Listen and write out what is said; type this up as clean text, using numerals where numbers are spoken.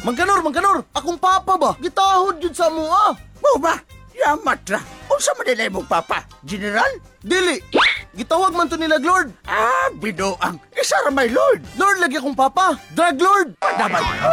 Mangkanor, akong papa ba? Gitahod yun sa mua. Mo ba? Yamat ra. Unsa man nila imong papa? General? Dili, gitawag man to nila Lord. Ah, binuang. Isa ra may Lord. Lord lagi akong papa, drug lord. Damay.